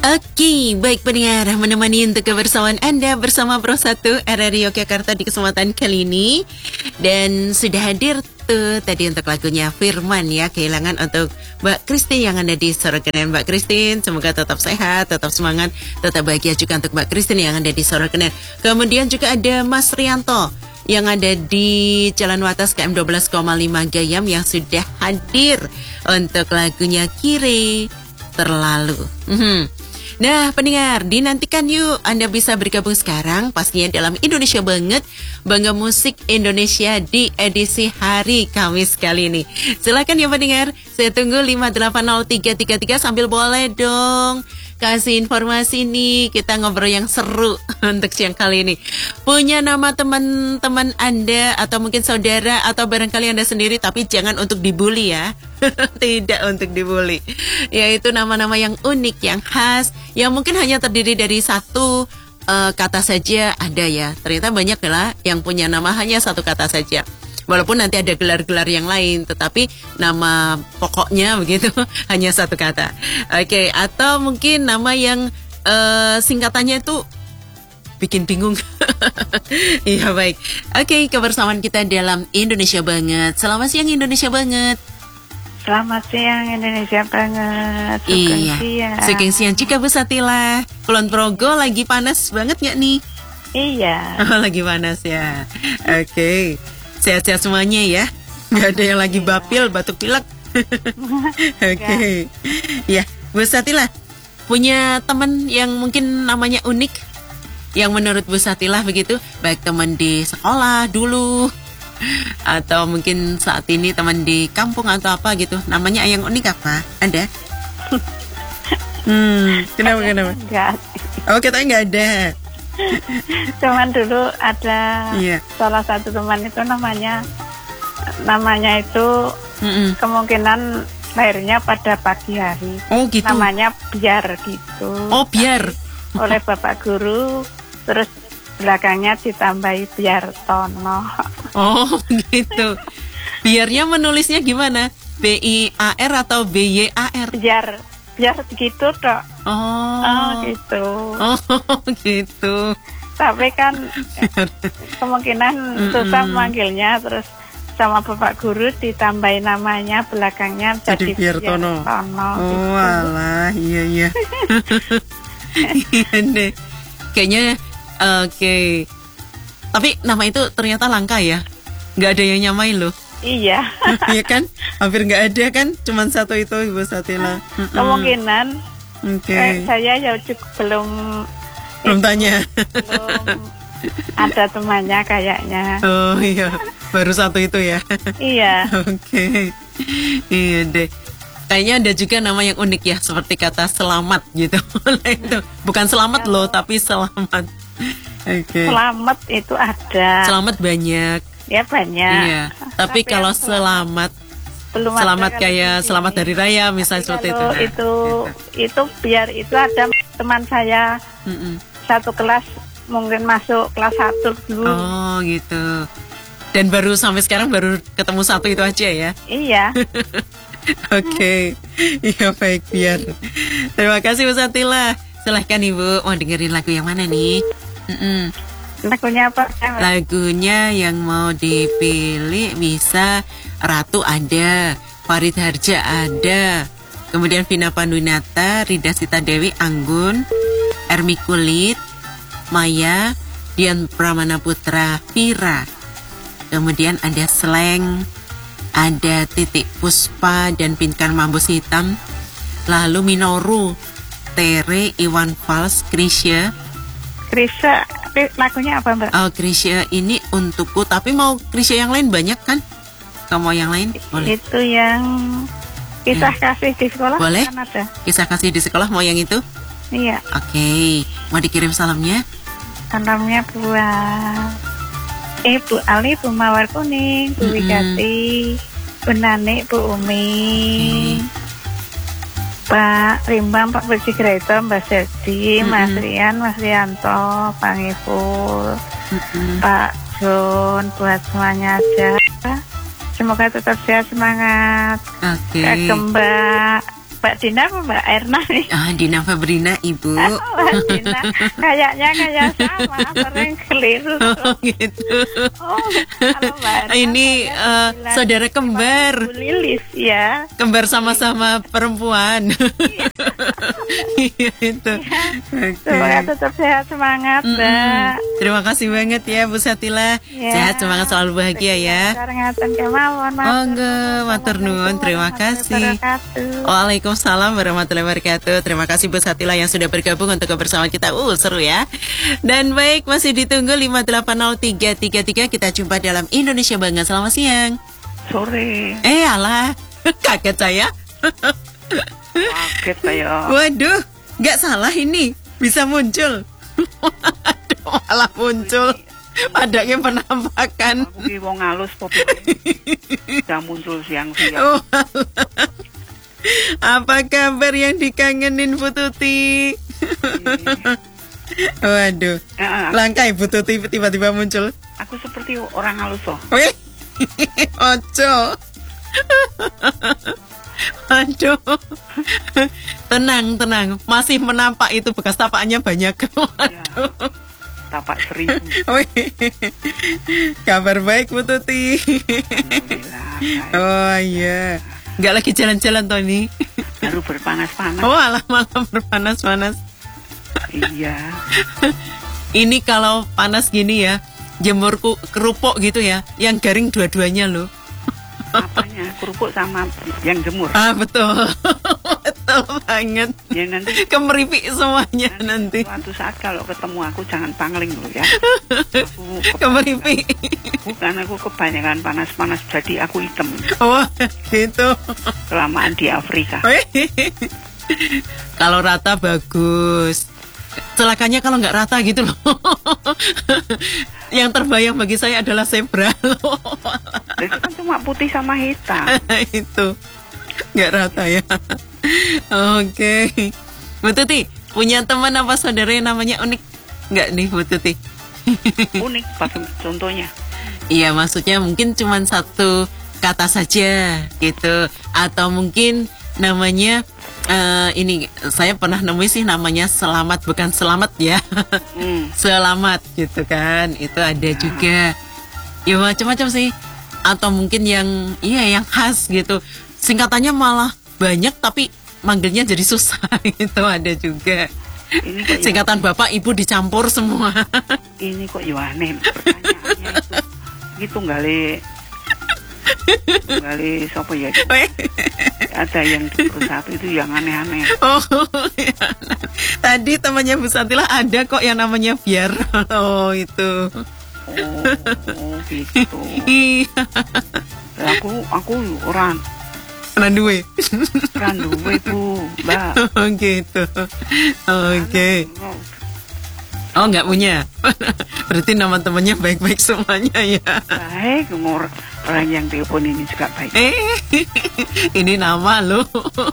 Oke, baik pendengar, menemani untuk kebersamaan Anda bersama Pro 1 RRI Yogyakarta di kesempatan kali ini. Dan sudah hadir tuh tadi untuk lagunya Firman ya, kehilangan untuk Mbak Christine yang ada di Sorokenan. Mbak Christine, semoga tetap sehat, tetap semangat, tetap bahagia juga untuk Mbak Christine yang ada di Sorokenan. Kemudian juga ada Mas Rianto yang ada di Jalan Watas KM 12,5 Gayam yang sudah hadir untuk lagunya Kire Terlalu. Nah pendengar, dinantikan yuk Anda bisa bergabung sekarang pastinya dalam Indonesia Banget, Bangga Musik Indonesia di edisi hari Kamis kali ini. Silakan ya pendengar, saya tunggu 5803333 sambil boleh dong kasih informasi nih, kita ngobrol yang seru untuk siang kali ini. Punya nama teman-teman Anda atau mungkin saudara atau barangkali Anda sendiri, tapi jangan untuk dibully ya. Tidak untuk dibully. Yaitu nama-nama yang unik, yang khas, yang mungkin hanya terdiri dari satu kata saja ada ya. Ternyata banyak lah yang punya nama hanya satu kata saja. Walaupun nanti ada gelar-gelar yang lain, tetapi nama pokoknya begitu hanya satu kata. Oke, atau mungkin nama yang singkatannya itu bikin bingung. Iya baik. Oke, kebersamaan kita dalam Indonesia Banget. Selamat siang Indonesia Banget. Selamat siang Indonesia Banget. Sugeng siang juga Bu Satila. Kulon Progo lagi panas banget nggak nih? Iya. Oh, lagi panas ya. Oke. Sehat-sehat semuanya ya. Nggak ada yang lagi bapil, batuk pilek. Oke. Ya, Bu Satila punya teman yang mungkin namanya unik, yang menurut Bu Satila begitu, baik teman di sekolah dulu atau mungkin saat ini teman di kampung atau apa gitu. Namanya yang unik apa? Ada? Kenapa? Enggak. Oh, katanya nggak ada. Cuman dulu ada salah satu teman itu namanya itu kemungkinan lahirnya pada pagi hari. Oh gitu. Namanya Biar gitu. Oh Biar. Oleh bapak guru, terus belakangnya ditambahi Biartono. Oh gitu. Biarnya menulisnya gimana? BIAR atau BYAR? Biar gitu dok. Oh gitu. Oh gitu. Tapi kan kemungkinan susah memanggilnya, terus sama bapak guru ditambahin namanya belakangnya jadi Biartono. Oh alah, iya. Iya deh. Kayaknya oke. Tapi nama itu ternyata langka ya. Nggak ada yang nyamain loh. Iya. Iya kan? Hampir nggak ada kan? Cuman satu itu Ibu Satila. Kemungkinan. Saya ya juga belum tanya. Belum ada temannya kayaknya. Oh iya, baru satu itu ya. Iya. Oke. Iya deh. Kayaknya ada juga nama yang unik ya, seperti kata selamat gitu. Itu bukan selamat loh, tapi selamat. Oke. Selamat itu ada. Selamat banyak. Ya banyak. Iya. Tapi kalau selamat belum selamat kayak selamat dari raya misalnya seperti itu. Nah, itu biar itu ada teman saya satu kelas, mungkin masuk kelas 1 dulu. Oh gitu. Dan baru sampai sekarang baru ketemu satu itu aja ya? Iya. Oke. Iya baik Biar. Terima kasih Bu Satila. Silahkan Ibu, mau dengerin lagu yang mana nih? Lagunya apa? Lagunya yang mau dipilih bisa Ratu ada, Farid Harja ada, kemudian Vina Panduwinata, Rida Sita Dewi, Anggun, Ermi Kulit, Maya, Dian Pramana Putra, Vira. Kemudian ada Sleng, ada Titik Puspa dan Pinkan Mambus Hitam. Lalu Minoru, Tere, Iwan Fals, Krisya. Lagunya apa Mbak? Oh Krisya ini untukku, tapi mau Krisya yang lain banyak kan? Kamu mau yang lain? Boleh. Itu yang kisah kasih di sekolah. Boleh? Kan ada. Kisah kasih di sekolah mau yang itu? Iya. Oke. Mau dikirim salamnya? Salamnya buat Bu Ali, Bu Mawar Kuning, Bu Wigati, Bu Nani, Bu Umi, Pak Rimbang, Pak Bersih Greto, Mbak Sedi, Mas Rian, Mas Rianto, Pak Ngiful, Pak John, buat semuanya aja. Semoga tetap sehat, semangat. Oke. Kak Mbak. Mbak Dina apa Mbak Erna nih? Dina Fabrina, Ibu. Mbak Dina, kayaknya sama, sering keliru. Oh, gitu. Kalau Mbak Erna, ini saudara kembar. Bu Lilis, ya. Kembar sama-sama perempuan. Iya, itu. Semoga tetap sehat, semangat, Mbak. Terima kasih banget ya Bu Satila. Sehat, semangat, selalu bahagia ya. Ngaten kemawon, matur nuwun, terima kasih. Waalaikumsalam warahmatullahi wabarakatuh. Terima kasih Bu Satila yang sudah bergabung untuk kebersamaan kita. Seru ya. Dan baik, masih ditunggu 5803333. Kita jumpa dalam Indonesia Bangga. Selamat siang. Sore. Alah, kaget saya. Kaget saya. Waduh, nggak salah ini. Bisa muncul. Waduh, malah muncul. Padanya penampakan. Aku ki wong halus popi. Sudah muncul siang-siang. Apa kabar yang dikangenin Bu Tuti? Waduh, langka Ibu Tuti tiba-tiba muncul. Aku seperti orang halus toh. Ojo. Aduh. Tenang. Masih menampak itu bekas tapaknya banyak. Waduh. Tapak 1000. Kabar baik Bu Tuti. Oh iya. Enggak lagi jalan-jalan Tony. Baru berpanas-panas. Alah malah berpanas-panas. Iya. Ini kalau panas gini ya, jemur kerupuk gitu ya, yang garing dua-duanya loh. Apanya? Kerupuk sama yang jemur. Betul. Betul banget. Ya nanti kemeripik semuanya nanti. Suatu saat kalau ketemu aku jangan pangling loh ya. Kemeripik. Bukan, aku kebanyakan panas-panas jadi aku hitam. Oh, gitu. Kelamaan di Afrika. Kalau rata bagus. Celakanya kalau nggak rata gitu loh. Yang terbayang bagi saya adalah zebra loh. Itu kan cuma putih sama hitam. Itu nggak rata ya. Oke. Bu Tuti, punya teman apa saudara yang namanya unik? Nggak nih Bu Tuti? Unik, pakai contohnya. Iya, maksudnya mungkin cuma satu kata saja gitu. Atau mungkin namanya ini saya pernah nemuin sih namanya selamat, bukan selamat ya. Selamat gitu kan. Itu ada juga. Ya macam-macam sih. Atau mungkin yang khas gitu. Singkatannya malah banyak tapi manggilnya jadi susah. Itu ada juga. Ini singkatan bapak ibu dicampur semua. Ini kok aneh pertanyaannya itu. Gitu nggak siapa ya? Ada yang di perusahaan itu yang aneh-aneh. Ya. Tadi temannya Bu Satila ada kok yang namanya Biar. Itu. Gitu. Iya. Aku orang Randuwe Bu, Mbak. Gitu. Oke. Oh, nggak punya. Berarti nama temannya baik-baik semuanya ya. Baik, orang yang telepon ini juga baik. Ini nama loh.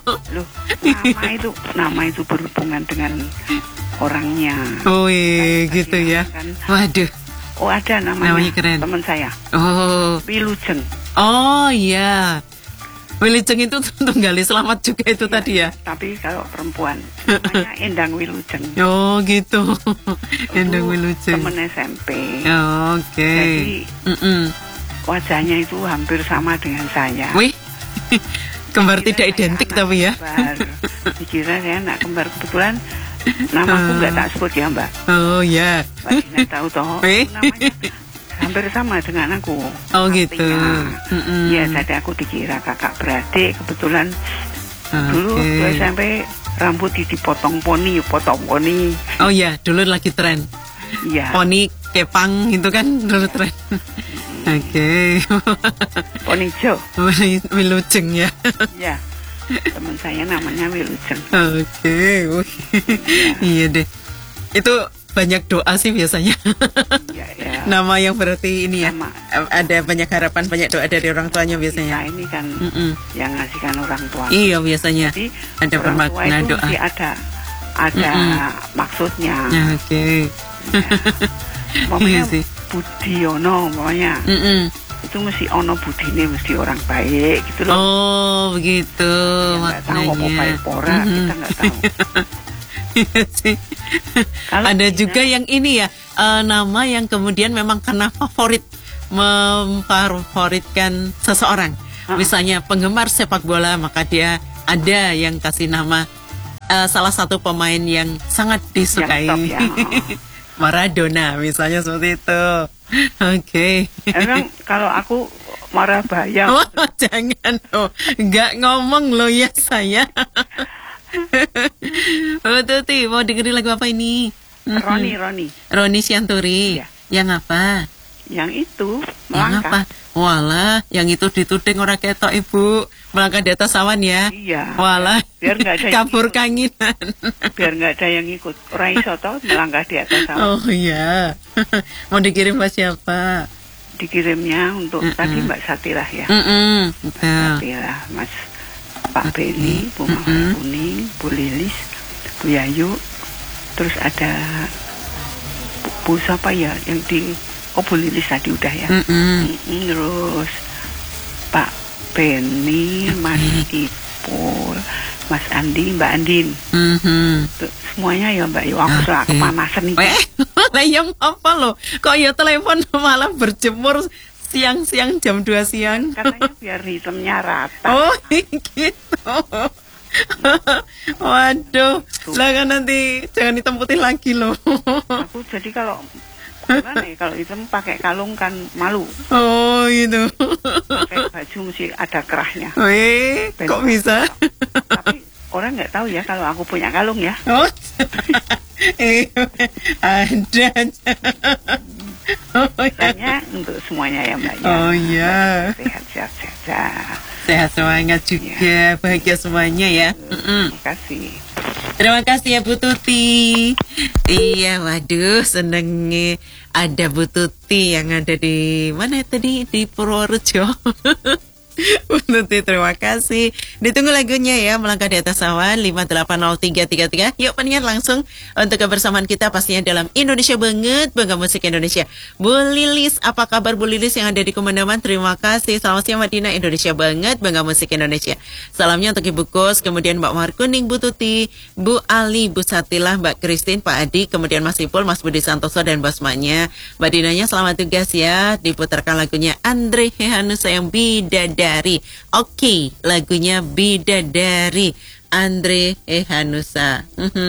Nama itu berhubungan dengan orangnya. Oh iya, gitu ya. Waduh. Oh, ada namanya keren. Teman saya. Oh. Wilujeng. Oh iya. Wilujeng itu tunggali selamat juga itu tadi ya. Tapi kalau perempuan namanya Endang Wilujeng. Oh gitu. Endang Wilujeng. Teman SMP. Oke. Jadi wajahnya itu hampir sama dengan saya. Wih. Kembar tidak identik tapi ya. Dikira saya anak kembar, kebetulan namaku nggak tak sebut ya Mbak. Oh ya. Mbak Dina tahu toh. Namanya hampir sama dengan aku. Oh gitu. Ya, jadi aku dikira kakak beradik. Kebetulan dulu SMP rambut dipotong poni. Oh ya, dulu lagi tren. Iya. Poni kepang itu kan dulu tren. Oke. Poni Jo. Wilujeng ya. Ya. Teman saya namanya Wilujeng. Oke. Iya deh. Itu banyak doa sih biasanya. Ya. Nama yang berarti ini ya. Ada banyak harapan, banyak doa dari orang tuanya biasanya. Nah, ini kan yang ngasihkan orang tua. Iya, biasanya. Jadi ada bermakna doa. Jadi ada maksudnya. Oke. Pokoknya Budiono pokoknya. itu mesti ono budine, mesti orang baik gitu loh. Oh begitu Nggak tahu mau baik pora, kita nggak tahu. Iya sih. Ada juga yang ini ya, nama yang kemudian memang karena memfavoritkan seseorang. Misalnya penggemar sepak bola, maka dia ada yang kasih nama salah satu pemain yang sangat disukai. Yang top, ya. Maradona misalnya seperti itu. Oke. Emang kalau aku marah bayang. Oh, jangan loh, nggak ngomong loh ya saya. Oh Tuti, mau dengerin lagu apa ini? Roni Sianturi. Ya. Yang apa? Yang itu Yang melangkah. apa? Walah, yang itu dituding ora ketok Ibu. Melangkah di atas awan ya. Iya. Walah. Biar nggak ada kabur kanginan. Biar nggak ada yang ikut. Orang iso toh melangkah di atas awan. Oh iya. Mau dikirim buat siapa? Dikirimnya untuk tadi Mbak Satirah ya. Betul. Satirah, Mas Pak Beni, Bu Mawar Kuning, Bu Lilis, Bu Yayu, terus ada Bu siapa ya yang di Bu Lilis tadi udah ya. Terus Pak Beni, Mas Ipul, Mas Andi, Mbak Andin. Tuh, semuanya ya Mbak. Yo aku sudah kepanasan nih. Lah yang apa lo? Kok ya telepon malah berjemur siang-siang jam 2 siang? Katanya biar hitamnya rata. Oh gitu. Waduh, lah kan nanti jangan hitam putih lagi loh. Aku jadi kalau gimana ya, kalau hitam pakai kalung kan malu. Oh gitu. Pakai baju mesti ada kerahnya. Kok bisa? Tapi orang nggak tahu ya kalau aku punya kalung ya. Oh, ada aja. Hanya untuk semuanya ya Mbak ya. Oh iya. Sehat-sehat saja. Sehat semangat juga, bahagia semuanya ya. Terima kasih. Terima kasih ya Bu Tuti. Iya, waduh seneng ada Bu Tuti yang ada di mana tadi, di Purworejo. Bu Tuti, terima kasih. Ditunggu lagunya ya, Melangkah di Atas Awan 580333. Yuk pendengar langsung untuk kebersamaan kita pastinya dalam Indonesia Banget, Bangga Musik Indonesia. Bu Lilis, apa kabar Bu Lilis yang ada di Kumandaman? Terima kasih. Selamat siang Madinah, Indonesia Banget, Bangga Musik Indonesia. Salamnya untuk Ibu Kus, kemudian Mbak Mawar Kuning, Bu Tuti, Bu Ali, Bu Satilah, Mbak Christine, Pak Adi, kemudian Mas Ipul, Mas Budi Santoso dan bosmanya. Mbak Dinanya selamat tugas ya. Diputarkan lagunya Andre Hehanusa yang Bidadari. Oke, lagunya Bidadari Andre Hehanusa.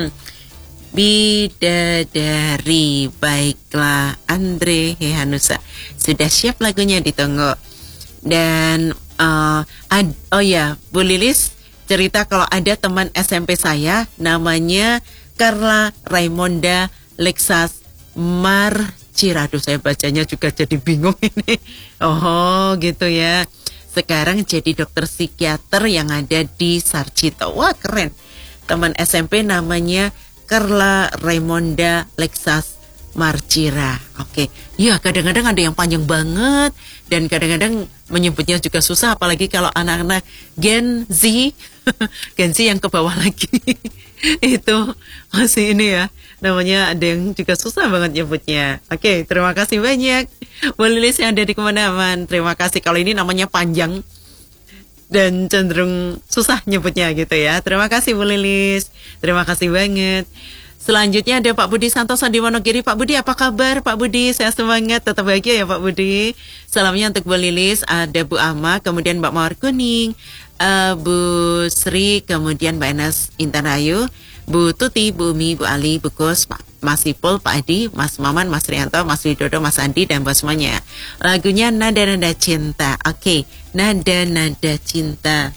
Bidadari. Baiklah, Andre Hehanusa. Sudah siap lagunya, ditunggu. Dan oh ya, Bu Lilis cerita kalau ada teman SMP saya namanya Carla Raimonda Lexas Marcira. Aduh, saya bacanya juga jadi bingung ini. Oh gitu ya. Sekarang jadi dokter psikiater yang ada di Sarjito. Wah keren. Teman SMP namanya Carla Raimonda Lexas Marcira. Oke. Ya kadang-kadang ada yang panjang banget. Dan kadang-kadang menyebutnya juga susah. Apalagi kalau anak-anak Gen Z. Gen Z yang ke bawah lagi. Itu masih ini ya. Namanya ada yang juga susah banget nyebutnya. Oke, terima kasih banyak Bu Lilis yang ada di Kumandaman. Terima kasih, kalau ini namanya panjang dan cenderung susah nyebutnya gitu ya. Terima kasih Bu Lilis. Terima kasih banget. Selanjutnya ada Pak Budi Santoso di Wonogiri. Pak Budi, apa kabar Pak Budi? Saya semangat, tetap bahagia ya Pak Budi. Salamnya untuk Bu Lilis, ada Bu Ama, kemudian Mbak Mawar Kuning, Bu Sri, kemudian Mbak Enas Intan Ayu, Bu Tuti, Bu Umi, Bu Ali, Bu Kus, Mas Ipul, Pak Adi, Mas Maman, Mas Rianto, Mas Widodo, Mas Andi, dan bos semuanya. Lagunya Nada-Nada Cinta. Oke, Nada-Nada Cinta.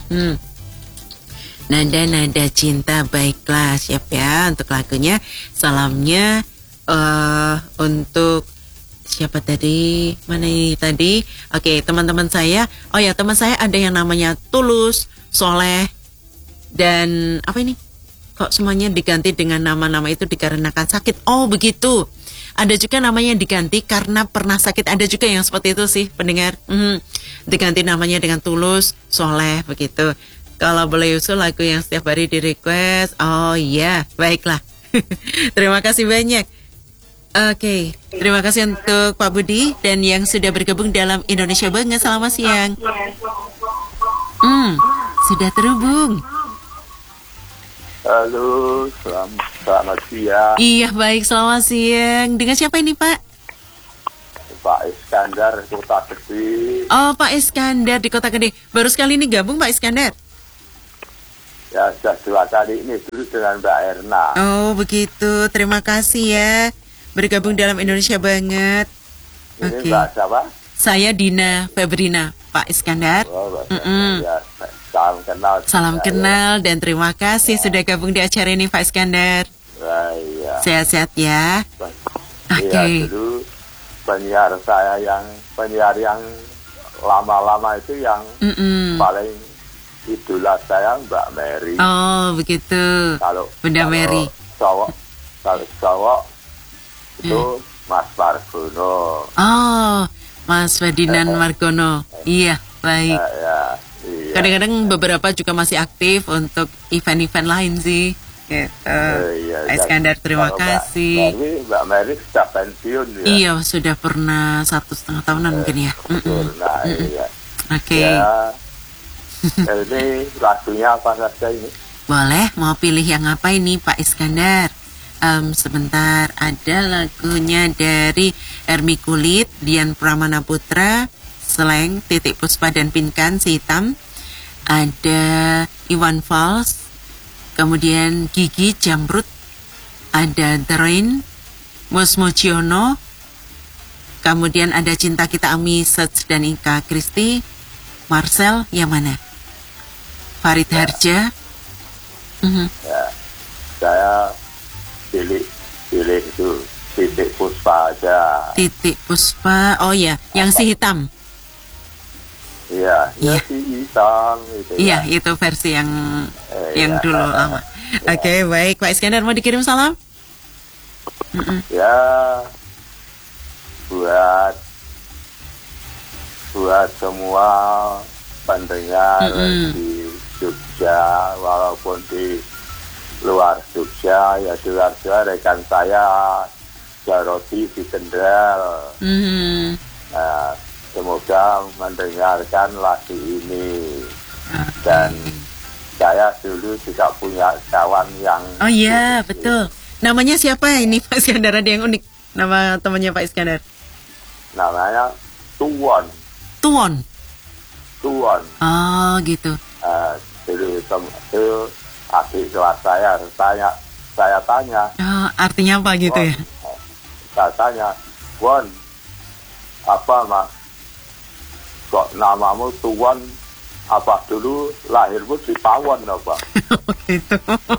Nada-Nada Cinta. Baiklah, siap ya untuk lagunya. Salamnya untuk siapa tadi? Mana ini tadi? Oke, teman-teman saya. Oh ya, teman saya ada yang namanya Tulus, Soleh, dan apa ini? Kok semuanya diganti dengan nama-nama itu dikarenakan sakit? Oh begitu. Ada juga namanya diganti karena pernah sakit. Ada juga yang seperti itu sih pendengar. Diganti namanya dengan Tulus, Soleh begitu. Kalau boleh usul lagu yang setiap hari di request. Oh iya, baiklah. Terima kasih banyak. Oke, terima kasih untuk Pak Budi dan yang sudah bergabung dalam Indonesia Banget. Selamat siang. Sudah terhubung. Halo, selamat siang. Iya, baik, selamat siang. Dengan siapa ini, Pak? Pak Iskandar, Kota Gede. Oh, Pak Iskandar di Kota Gede. Baru sekali ini gabung, Pak Iskandar? Ya, sudah 2 kali ini dulu dengan Mbak Erna. Oh, begitu. Terima kasih ya. Bergabung dalam Indonesia Banget. Ini Mbak siapa? Saya Dina Febrina, Pak Iskandar. Oh, ya, salam kenal. Salam kenal dan terima kasih sudah gabung di acara ini, Pak Iskandar. Iya. Sehat-sehat ya. Iya, dulu penyiar yang lama-lama itu yang paling idola saya Mbak Mary. Oh, begitu. Bunda Mary. Kalau cowok itu Mas Margono. Oh, Mas Ferdinand Margono. Iya, baik. Iya. Kadang-kadang beberapa juga masih aktif untuk event-event lain sih. Gitu. Pak Iskandar, terima kasih. Mbak Mary sudah pensiun ya? Iya, sudah pernah 1,5 tahunan mungkin ya. Pernah, iya. Oke. Ya, ini lagunya apa saja ini? Boleh, mau pilih yang apa ini Pak Iskandar? Sebentar, ada lagunya dari Ermi Kulit, Dian Pramana Putra, Slang, Titik Puspa dan Pinkan, Si Hitam. Ada Iwan Fals, kemudian Gigi Jamrut, ada The Rain, Mus Mujiono, kemudian ada Cinta Kita Ami Sets dan Ika Kristi, Marcel, yang mana? Farid Harja. Ya, saya pilih itu Titik Puspa aja. Titik Puspa, oh ya, yang Si Hitam. Iya, Si Hitam itu. Iya, itu versi yang dulu lama. Oke, baik, Pak Iskandar mau dikirim salam? Ya, buat semua pendengar di Jogja, walaupun di luar Jogja, ya di luar Jogja, rekan saya Jaroti di Kendal. Nah, semoga mendengarkan lagu ini. Dan saya dulu juga punya kawan yang... Oh iya, betul. Namanya siapa ini Pak Iskandar? Ada yang unik nama temannya Pak Iskandar? Namanya Tuwon. Tuwon? Tuwon. Oh gitu. Jadi itu adik kelas saya tanya. Oh, artinya apa gitu ya? Saya tanya, Won, apa mas? Kok namamu Tuwon? Apa dulu lahirmu di Pawon apa? Oh gitu.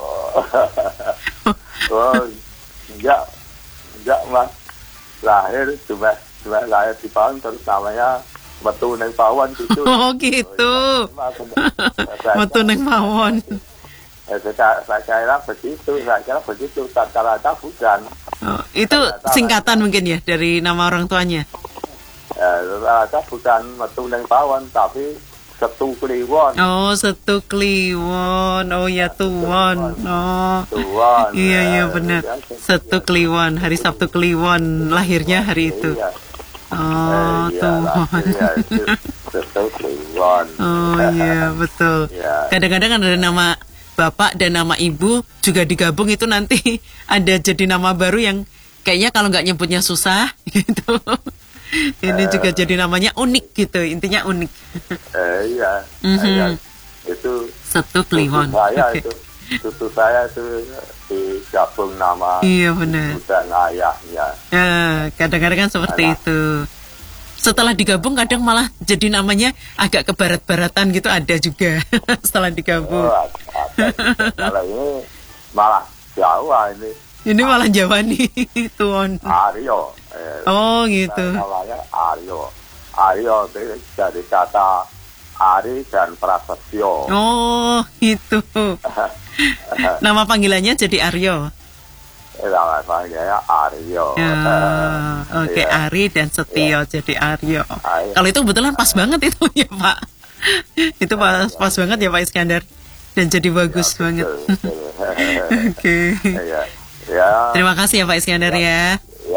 Oh, enggak mas. Cuma lahir di Pawon terus namanya Metu Neng Pawon gitu. Oh gitu. Metu Neng Pawon. Saya kira begitu. Ternyata bukan. Oh, itu singkatan mungkin ya dari nama orang tuanya. Ternyata bukan Metu Neng Pawon tapi Setu Kliwon. Oh, Setu Kliwon. Oh ya, Tuwon. Oh. Tuwon. Iya benar. Setu Kliwon. Hari Sabtu Kliwon lahirnya hari itu. Iya. Oh, Tuwon. Setu Kliwon. Oh iya, betul. Ya. Kadang-kadang ada nama bapak dan nama ibu juga digabung, itu nanti ada jadi nama baru yang kayaknya kalau nggak nyebutnya susah gitu. Ini juga jadi namanya unik gitu, intinya unik. Iya. Itu Setu Kliwon. Cucu saya itu digabung nama. Iya benar. Dan ayahnya. Kadang-kadang kan seperti itu. Setelah digabung kadang malah jadi namanya agak ke barat-baratan gitu, ada juga setelah digabung. Kalau ini malah Jawa ini. Ini malah Jawa nih, Tuwon. Aryo. Oh gitu. Namanya Aryo. Aryo itu dari kata Ari dan Prasetyo. Oh gitu. Nama panggilannya jadi Aryo. Nama panggilannya Aryo. Oke, Ari dan Setio jadi Aryo. Kalau itu kebetulan pas banget itu ya Pak. Itu pas banget ya Pak Iskandar. Dan jadi bagus banget. Oke. Ya. Terima kasih ya Pak Iskandar ya. Ya,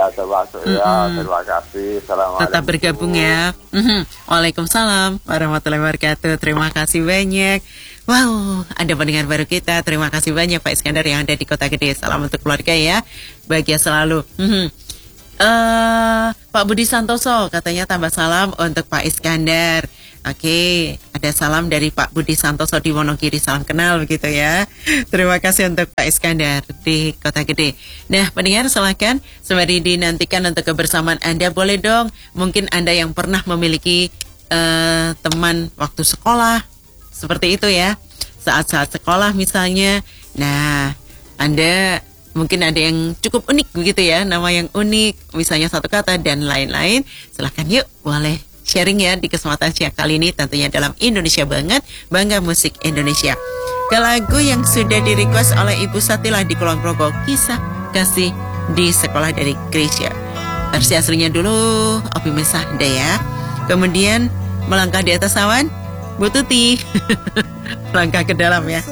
Ya termasuk ya. Terima kasih. Assalamualaikum. Tetap bergabung ya. Waalaikumsalam warahmatullahi wabarakatuh. Terima kasih banyak. Wow, ada pendengar baru kita. Terima kasih banyak Pak Iskandar yang ada di Kota Gede. Salam untuk keluarga ya. Bahagia selalu. Pak Budi Santoso katanya tambah salam untuk Pak Iskandar. Oke, ada salam dari Pak Budi Santoso di Wonogiri. Salam kenal begitu ya. Terima kasih untuk Pak Iskandar di Kota Gede. Nah, pendengar silakan sembari dinantikan untuk kebersamaan Anda. Boleh dong, mungkin Anda yang pernah memiliki teman waktu sekolah seperti itu ya. Saat-saat sekolah misalnya. Nah, Anda mungkin ada yang cukup unik begitu ya, nama yang unik, misalnya satu kata dan lain-lain. Silahkan yuk, boleh sharing ya di kesempatan siang kali ini, tentunya dalam Indonesia Banget, Bangga Musik Indonesia. Ke lagu yang sudah di-request oleh Ibu Satila di Kulon Progo, Kisah Kasih di Sekolah dari Krisya. Versi aslinya dulu, Opi Mesahda ya. Kemudian Melangkah di Atas Awan, Bu Tuti. Melangkah ke dalam ya.